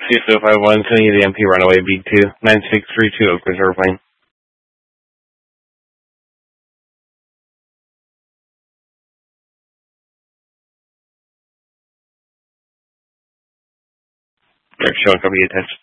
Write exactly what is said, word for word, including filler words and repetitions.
C S O five one, sending you the M P runaway B two, nine six three two Oakridge airplane. Direct show and copy attached.